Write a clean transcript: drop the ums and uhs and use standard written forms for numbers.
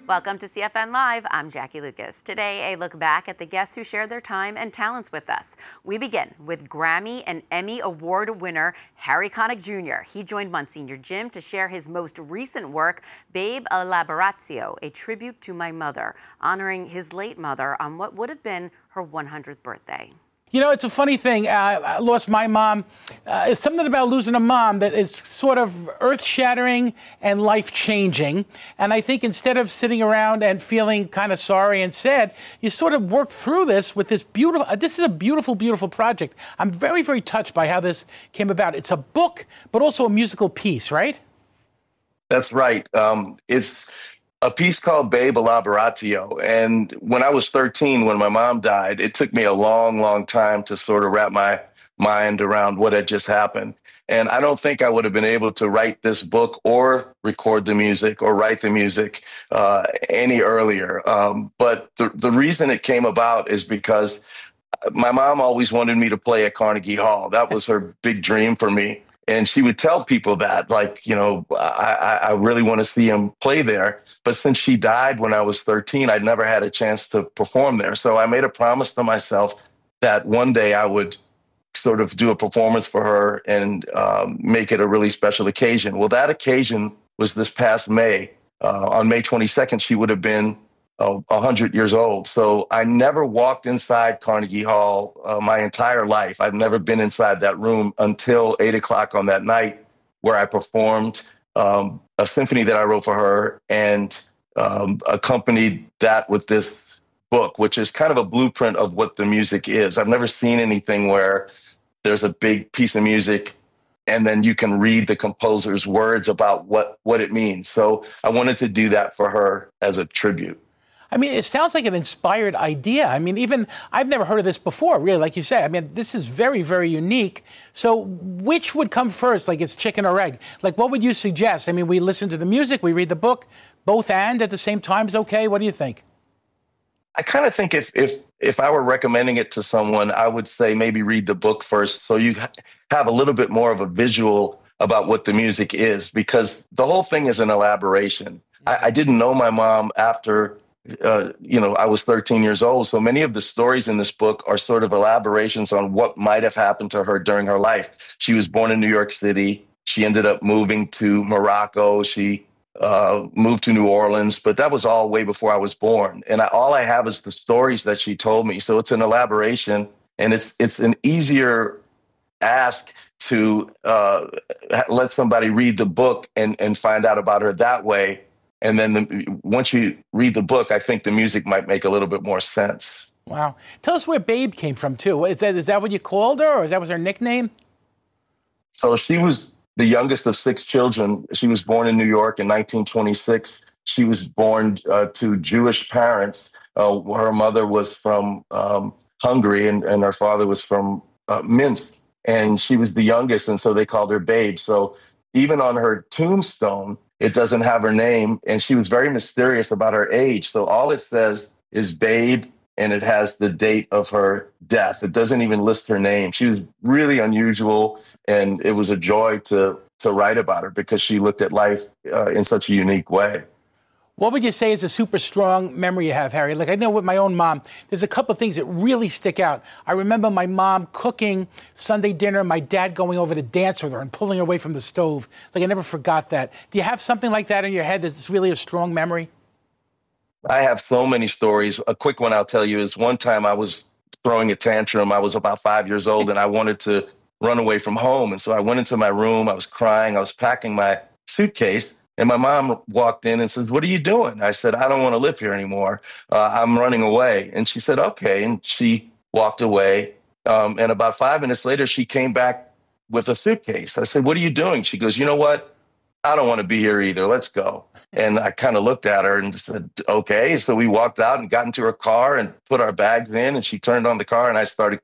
Welcome to CFN Live. I'm Jackie Lucas. Today, a look back at the guests who shared their time and talents with us. We begin with Grammy and Emmy Award winner Harry Connick Jr. He joined Monsignor Jim to share his most recent work, Babe Elaboratio, a tribute to my mother, honoring his late mother on what would have been her 100th birthday. You know, it's a funny thing. I lost my mom. It's something about losing a mom that is sort of earth-shattering and life-changing. And I think instead of sitting around and feeling kind of sorry and sad, you sort of work through this with this beautiful, this is a beautiful, beautiful project. I'm very, very touched by how this came about. It's a book, but also a musical piece, right? That's right. It's a piece called Babe Elaboratio. And when I was 13, when my mom died, it took me a long, long time to sort of wrap my mind around what had just happened. And I don't think I would have been able to write this book or record the music or write the music any earlier. But the reason it came about is because my mom always wanted me to play at Carnegie Hall. That was her big dream for me. And she would tell people that, like, you know, I really want to see him play there. But since she died when I was 13, I'd never had a chance to perform there. So I made a promise to myself that one day I would sort of do a performance for her and make it a really special occasion. Well, that occasion was this past May. On May 22nd, she would have been 100 years old. So I never walked inside Carnegie Hall my entire life. I've never been inside that room until 8 o'clock on that night, where I performed a symphony that I wrote for her and accompanied that with this book, which is kind of a blueprint of what the music is. I've never seen anything where there's a big piece of music and then you can read the composer's words about what it means. So I wanted to do that for her as a tribute. I mean, it sounds like an inspired idea. I mean, even I've never heard of this before, really, like you say. I mean, this is very, very unique. So which would come first, like it's chicken or egg? Like, what would you suggest? I mean, we listen to the music, we read the book, both and at the same time is okay. What do you think? I kind of think if I were recommending it to someone, I would say maybe read the book first so you have a little bit more of a visual about what the music is, because the whole thing is an elaboration. I didn't know my mom after I was 13 years old. So many of the stories in this book are sort of elaborations on what might have happened to her during her life. She was born in New York City. She ended up moving to Morocco. She moved to New Orleans, but that was all way before I was born. And all I have is the stories that she told me. So it's an elaboration, and it's an easier ask to let somebody read the book and find out about her that way. And then once you read the book, I think the music might make a little bit more sense. Wow. Tell us where Babe came from, too. Is that what you called her, or was her nickname? So she was the youngest of 6 children. She was born in New York in 1926. She was born to Jewish parents. Her mother was from Hungary, and her father was from Minsk. And she was the youngest, and so they called her Babe. So even on her tombstone, it doesn't have her name, and she was very mysterious about her age. So all it says is Babe, and it has the date of her death. It doesn't even list her name. She was really unusual, and it was a joy to write about her because she looked at life in such a unique way. What would you say is a super strong memory you have, Harry? Like, I know with my own mom, there's a couple of things that really stick out. I remember my mom cooking Sunday dinner, my dad going over to dance with her and pulling her away from the stove. Like, I never forgot that. Do you have something like that in your head that's really a strong memory? I have so many stories. A quick one I'll tell you is one time I was throwing a tantrum. I was about 5 years old, and I wanted to run away from home. And so I went into my room. I was crying. I was packing my suitcase. And my mom walked in and says, "What are you doing?" I said, "I don't want to live here anymore. I'm running away." And she said, "Okay." And she walked away. And about 5 minutes later, she came back with a suitcase. I said, "What are you doing?" She goes, "You know what? I don't want to be here either. Let's go." And I kind of looked at her and said, "Okay." So we walked out and got into her car and put our bags in, and she turned on the car, and I started